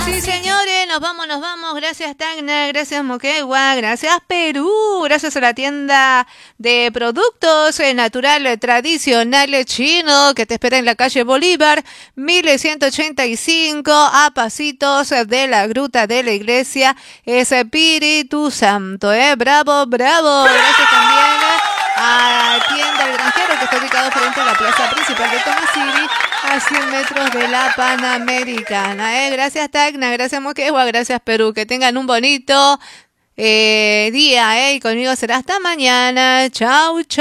Sí, señores, nos vamos. Gracias, Tacna, gracias, Moquegua, gracias, Perú, gracias a la tienda de productos naturales tradicionales chino que te espera en la calle Bolívar, 1185, a pasitos de la gruta de la iglesia Espíritu Santo. Bravo, bravo. Gracias también a Tienda El Granjero, que está ubicado frente a la plaza principal de Tomasiri, a 100 metros de la Panamericana. Gracias, Tacna, gracias, Moquegua, gracias, Perú. Que tengan un bonito día, y conmigo será hasta mañana. Chau, chau.